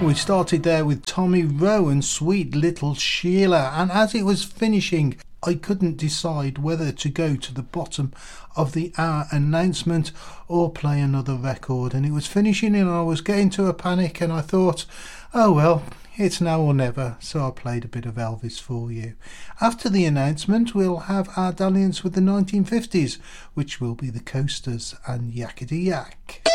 We started there with Tommy Rowe and Sweet Little Sheila, and as it was finishing, I couldn't decide whether to go to the bottom of the hour announcement or play another record, and it was finishing and I was getting to a panic, and I thought, oh well, it's now or never, so I played a bit of Elvis for you. After the announcement, we'll have our dalliance with the 1950s, which will be the Coasters and Yakety Yak.